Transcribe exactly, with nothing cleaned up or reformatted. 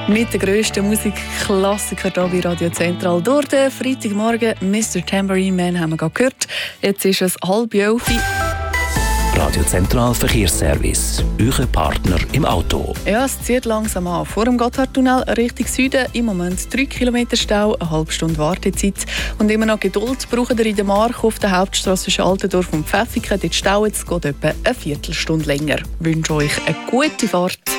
Mit der grössten Musikklassiker hier bei Radio Zentral. Durch den Freitagmorgen Mister Tambourine Man haben wir gerade gehört. Jetzt ist es halb elf. Radio Zentral Verkehrsservice. Euer Partner im Auto. Ja, es zieht langsam an. Vor dem Gotthardtunnel Richtung Süden. Im Moment drei Kilometer Stau, eine halbe Stunde Wartezeit. Und immer noch Geduld brauchen wir in der Mark auf der Hauptstrasse zwischen Altendorf und Pfäffiken. Dort staut es, geht etwa eine Viertelstunde länger. Ich wünsche euch eine gute Fahrt.